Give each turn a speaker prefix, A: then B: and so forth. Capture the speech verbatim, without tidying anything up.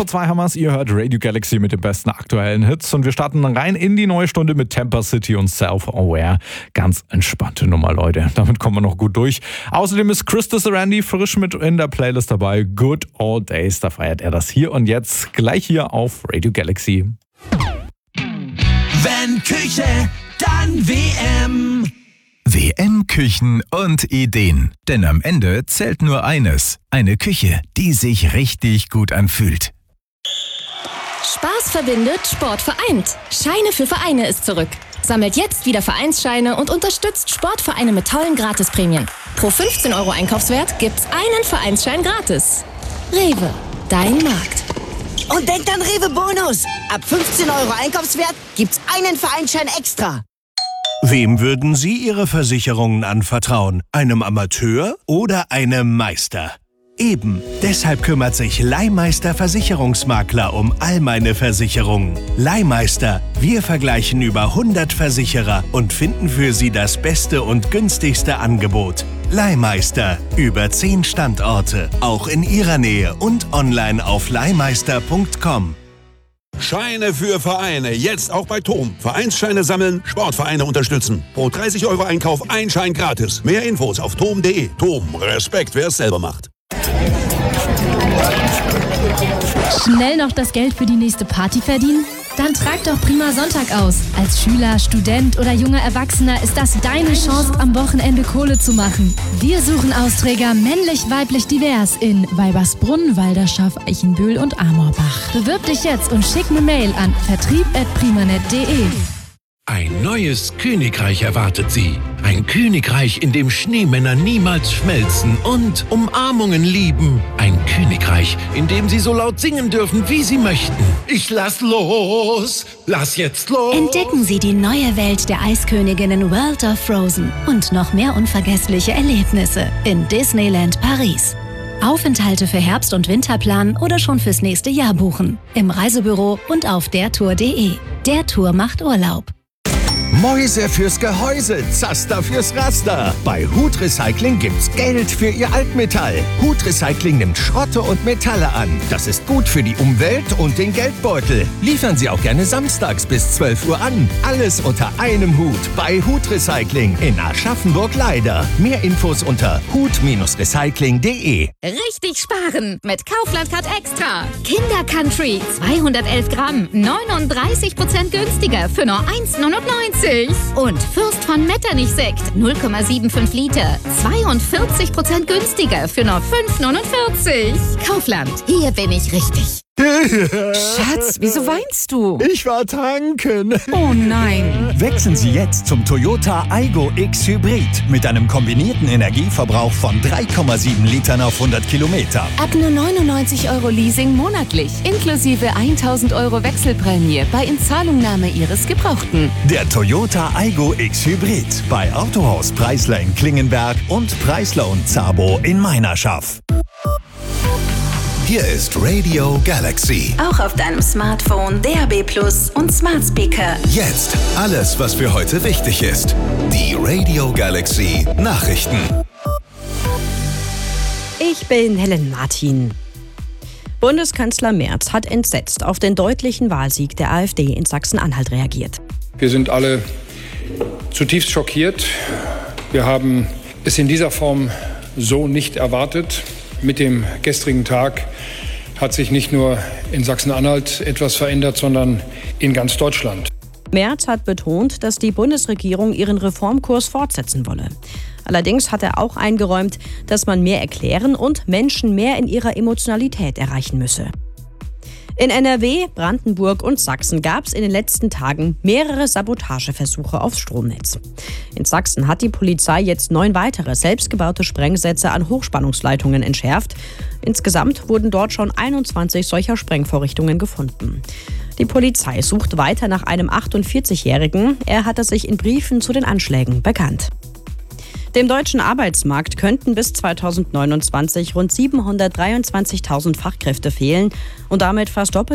A: vor zwei haben wir's. Ihr hört Radio Galaxy mit den besten aktuellen Hits und wir starten rein in die neue Stunde mit Temper City und Self-Aware. Ganz entspannte Nummer, Leute. Damit kommen wir noch gut durch. Außerdem ist Christus Randy frisch mit in der Playlist dabei. Good Old Days, da feiert er das hier und jetzt gleich hier auf Radio Galaxy.
B: Wenn Küche, dann W M.
C: W M Küchen und Ideen. Denn am Ende zählt nur eines. Eine Küche, die sich richtig gut anfühlt.
D: Spaß verbindet, Sport vereint. Scheine für Vereine ist zurück. Sammelt jetzt wieder Vereinsscheine und unterstützt Sportvereine mit tollen Gratisprämien. Pro fünfzehn Euro Einkaufswert gibt's einen Vereinsschein gratis. Rewe, dein Markt.
E: Und denkt an Rewe Bonus. Ab fünfzehn Euro Einkaufswert gibt's einen Vereinsschein extra.
F: Wem würden Sie Ihre Versicherungen anvertrauen? Einem Amateur oder einem Meister? Eben, deshalb kümmert sich Leihmeister Versicherungsmakler um all meine Versicherungen. Leihmeister, wir vergleichen über hundert Versicherer und finden für Sie das beste und günstigste Angebot. Leihmeister, über zehn Standorte, auch in Ihrer Nähe und online auf leihmeister punkt com.
G: Scheine für Vereine, jetzt auch bei Tom. Vereinsscheine sammeln, Sportvereine unterstützen. Pro dreißig Euro Einkauf ein Schein gratis. Mehr Infos auf tom punkt de. Tom, Respekt, wer es selber macht.
H: Schnell noch das Geld für die nächste Party verdienen? Dann trag doch Prima Sonntag aus. Als Schüler, Student oder junger Erwachsener ist das deine Chance, am Wochenende Kohle zu machen. Wir suchen Austräger männlich, weiblich, divers in Weibersbrunn, Walderschaff, Eichenbühl und Amorbach. Bewirb dich jetzt und schick eine Mail an vertrieb at primanet punkt de.
I: Ein neues Königreich erwartet Sie. Ein Königreich, in dem Schneemänner niemals schmelzen und Umarmungen lieben. Ein Königreich, in dem Sie so laut singen dürfen, wie Sie möchten. Ich lass los, lass jetzt los.
J: Entdecken Sie die neue Welt der Eisköniginnen World of Frozen und noch mehr unvergessliche Erlebnisse in Disneyland Paris. Aufenthalte für Herbst- und Winterplan oder schon fürs nächste Jahr buchen. Im Reisebüro und auf dertour punkt de. Der Tour macht Urlaub.
K: Mäuse fürs Gehäuse, Zaster fürs Raster. Bei Hut Recycling gibt's Geld für Ihr Altmetall. Hut Recycling nimmt Schrotte und Metalle an. Das ist gut für die Umwelt und den Geldbeutel. Liefern Sie auch gerne samstags bis zwölf Uhr an. Alles unter einem Hut bei Hut Recycling in Aschaffenburg-Leider. Mehr Infos unter hut recycling punkt de.
L: Richtig sparen mit Kaufland Card Extra. Kinder Country zweihundertelf Gramm, neununddreißig Prozent günstiger für nur eins neunundneunzig. Und Fürst von Metternich-Sekt null Komma fünfundsiebzig Liter, zweiundvierzig Prozent günstiger für nur fünf neunundvierzig. Kaufland, hier bin ich richtig.
M: Schatz, wieso weinst du?
K: Ich war tanken.
M: Oh nein.
N: Wechseln Sie jetzt zum Toyota Aygo X Hybrid mit einem kombinierten Energieverbrauch von drei Komma sieben Litern auf hundert Kilometer.
M: Ab nur neunundneunzig Euro Leasing monatlich, inklusive tausend Euro Wechselprämie bei Inzahlungnahme Ihres Gebrauchten.
N: Der Toyota Aygo X Hybrid bei Autohaus Preisler in Klingenberg und Preisler und Zabo in Meinerschaft.
C: Hier ist Radio Galaxy.
J: Auch auf deinem Smartphone, D A B Plus und Smart Speaker.
C: Jetzt alles, was für heute wichtig ist. Die Radio Galaxy Nachrichten.
O: Ich bin Helen Martin. Bundeskanzler Merz hat entsetzt auf den deutlichen Wahlsieg der AfD in Sachsen-Anhalt reagiert.
P: Wir sind alle zutiefst schockiert. Wir haben es in dieser Form so nicht erwartet. Mit dem gestrigen Tag hat sich nicht nur in Sachsen-Anhalt etwas verändert, sondern in ganz Deutschland.
O: Merz hat betont, dass die Bundesregierung ihren Reformkurs fortsetzen wolle. Allerdings hat er auch eingeräumt, dass man mehr erklären und Menschen mehr in ihrer Emotionalität erreichen müsse. In N R W, Brandenburg und Sachsen gab es in den letzten Tagen mehrere Sabotageversuche aufs Stromnetz. In Sachsen hat die Polizei jetzt neun weitere selbstgebaute Sprengsätze an Hochspannungsleitungen entschärft. Insgesamt wurden dort schon einundzwanzig solcher Sprengvorrichtungen gefunden. Die Polizei sucht weiter nach einem achtundvierzigjährigen. Er hatte sich in Briefen zu den Anschlägen bekannt. Dem deutschen Arbeitsmarkt könnten bis zweitausendneunundzwanzig rund siebenhundertdreiundzwanzigtausend Fachkräfte fehlen und damit fast doppelt